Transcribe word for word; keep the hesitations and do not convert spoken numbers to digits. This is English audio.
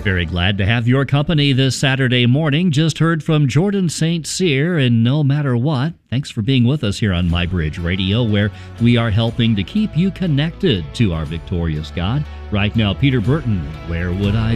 Very glad to have your company this Saturday morning. Just heard from Jordan Saint Cyr, and no matter what, thanks for being with us here on MyBridge Radio, where we are helping to keep you connected to our victorious God. Right now, Peter Burton, Where Would I